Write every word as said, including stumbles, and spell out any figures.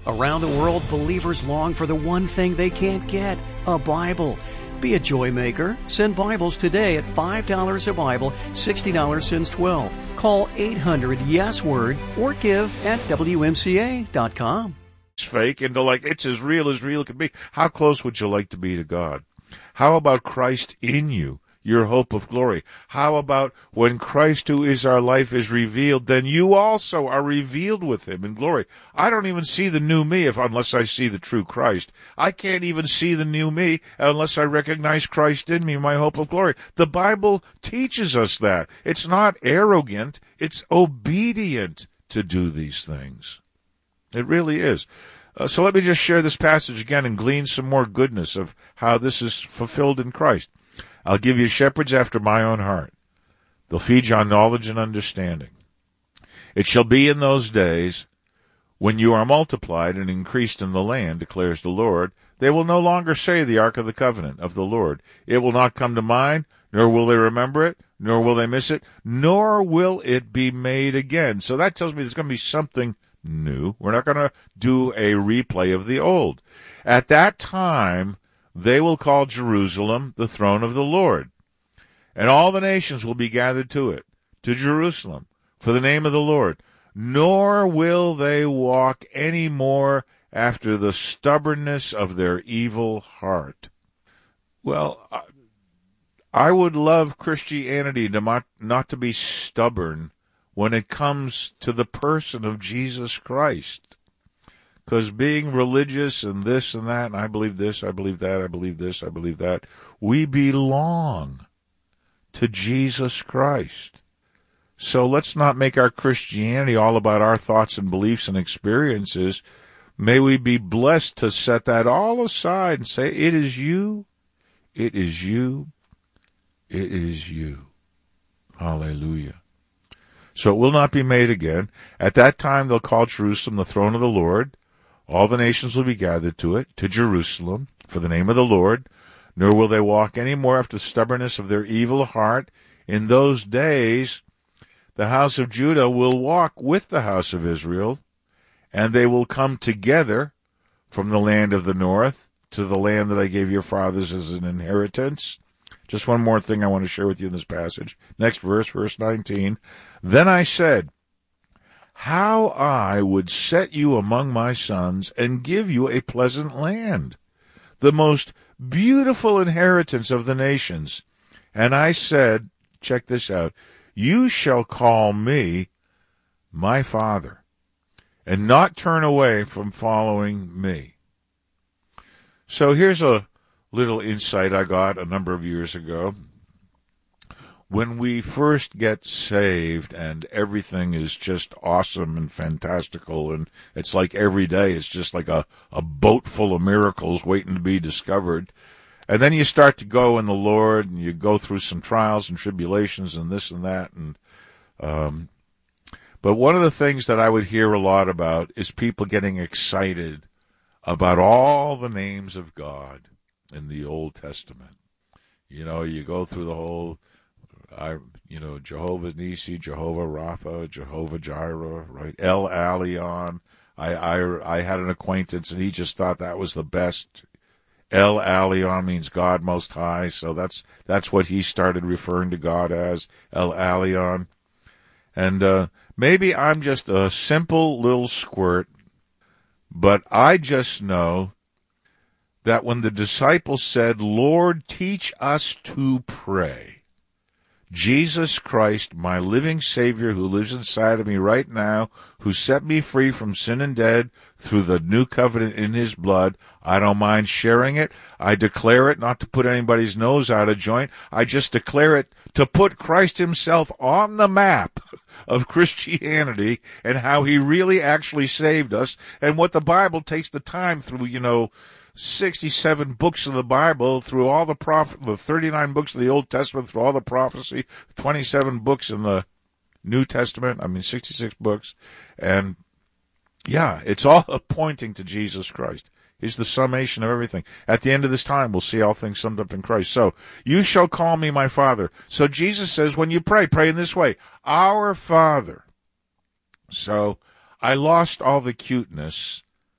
Around the world, believers long for the one thing they can't get, a Bible. Be a joy maker. Send Bibles today at five dollars a Bible, sixty dollars since twelve. Call eight hundred yes word or give at W M C A dot com. It's fake, and they're like, it's as real as real can be. How close would you like to be to God? How about Christ in you, your hope of glory? How about when Christ, who is our life, is revealed, then you also are revealed with him in glory? I don't even see the new me if unless I see the true Christ. I can't even see the new me unless I recognize Christ in me, my hope of glory. The Bible teaches us that. It's not arrogant, it's obedient to do these things. It really is. Uh, so let me just share this passage again and glean some more goodness of how this is fulfilled in Christ. I'll give you shepherds after my own heart. They'll feed you on knowledge and understanding. It shall be in those days when you are multiplied and increased in the land, declares the Lord, they will no longer say the ark of the covenant of the Lord. It will not come to mind, nor will they remember it, nor will they miss it, nor will it be made again. So that tells me there's going to be something new. We're not going to do a replay of the old. At that time, they will call Jerusalem the throne of the Lord, and all the nations will be gathered to it, to Jerusalem, for the name of the Lord. Nor will they walk any more after the stubbornness of their evil heart. Well, I would love Christianity to not, not to be stubborn when it comes to the person of Jesus Christ. Because being religious and this and that, and I believe this, I believe that, I believe this, I believe that, we belong to Jesus Christ. So let's not make our Christianity all about our thoughts and beliefs and experiences. May we be blessed to set that all aside and say, it is you, it is you, it is you. Hallelujah. So it will not be made again. At that time they'll call Jerusalem the throne of the Lord. All the nations will be gathered to it, to Jerusalem, for the name of the Lord. Nor will they walk any more after the stubbornness of their evil heart. In those days the house of Judah will walk with the house of Israel, and they will come together from the land of the north to the land that I gave your fathers as an inheritance. Just one more thing I want to share with you in this passage. Next verse, verse nineteen. Then I said, how I would set you among my sons and give you a pleasant land, the most beautiful inheritance of the nations. And I said, check this out, you shall call me my father, and not turn away from following me. So here's a little insight I got a number of years ago. When we first get saved and everything is just awesome and fantastical, and it's like every day it's just like a, a boat full of miracles waiting to be discovered, and then you start to go in the Lord and you go through some trials and tribulations and this and that, and um, but one of the things that I would hear a lot about is people getting excited about all the names of God in the Old Testament. You know, you go through the whole I, you know, Jehovah Nissi, Jehovah Rapha, Jehovah Jireh, right? El Elyon. I, I, I had an acquaintance, and he just thought that was the best. El Elyon means God Most High, so that's that's what he started referring to God as, El Elyon. And uh, maybe I'm just a simple little squirt, but I just know that when the disciples said, Lord, teach us to pray, Jesus Christ, my living Savior who lives inside of me right now, who set me free from sin and death through the new covenant in his blood, I don't mind sharing it. I declare it not to put anybody's nose out of joint. I just declare it to put Christ himself on the map of Christianity and how he really actually saved us, and what the Bible takes the time through, you know, sixty-seven books of the Bible, through all the prophet, the thirty-nine books of the Old Testament, through all the prophecy, twenty-seven books in the New Testament, I mean sixty-six books, and yeah, it's all pointing to Jesus Christ. He's the summation of everything. At the end of this time, we'll see all things summed up in Christ. So, you shall call me my Father. So Jesus says, when you pray, pray in this way, Our Father. So, I lost all the cuteness